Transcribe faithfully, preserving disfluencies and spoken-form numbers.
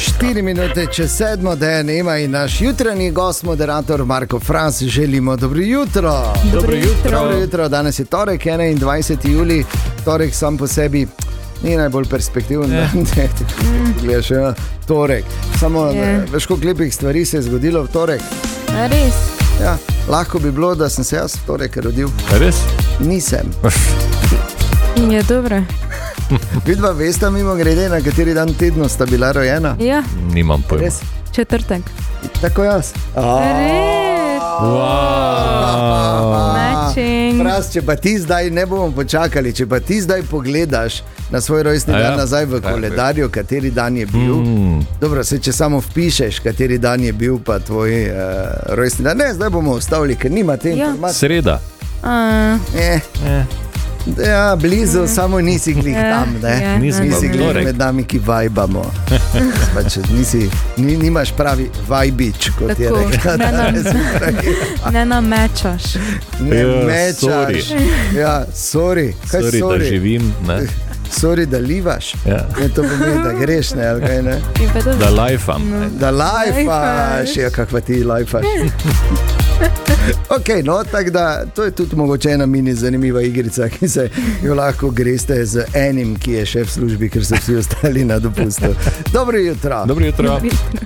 štiri minute čez sedmo, da je Nema in naš jutranji gost, moderator Marko Fras, želimo dobro jutro. Dobro jutro. Dobro jutro. Danes je torek, enaindvajseti julij. Torek sam po sebi ni najbolj perspektiven. Yeah. Gledaš, ja, torek. Samo Yeah. veš, koliko lepih stvari se je zgodilo v torek. A res? Ja, lahko bi bilo, da sem se jaz v torek rodil. Res? Nisem. In je dobro. Vidva vesta mimo grede, na kateri dan tedno sta bila rojena? Ja, Nimam pojma. Res? četrtek. Tako jaz. Res? Wow. Matching. Fras, če pa ti zdaj ne bomo počakali, če pa ti zdaj pogledaš na svoj rojstni A ja? dan nazaj v koledarju, kateri dan je bil. Mm. Dobro, se če samo vpišeš, kateri dan je bil pa tvoj uh, rojstni dan. Ne, zdaj bomo ustavili, ker nima te Ja. informacije. Sreda. A, Eh, Eh. ja, blizu, samo nisi glih Ja, tam, ne? ja. Nisem Nisi pa glih torek. med nami, ki vajbamo. Pač, nisi, ni, nimaš pravi vajbič, kot Tako, je rekla ne nam- danes Ukrajina. ne namečaš. Ne Ja, mečaš. sorry. Ja, sorry. Kaj Sorry, sorry? da živim. Ne? Sorry, da livaš. Ja. Ne, to pomeni, da greš, ne, ali kaj ne. In pa to- Da lajfam. Da lajfaš, ja, kakva ti lajfaš. Ok, no, tako da to je tudi mogoče ena mini zanimiva igrica, ki se jo lahko greste z enim, ki je še v službi, ker so vsi ostali na dopustu. Dobro jutro. Dobro jutro. Dobro jutro.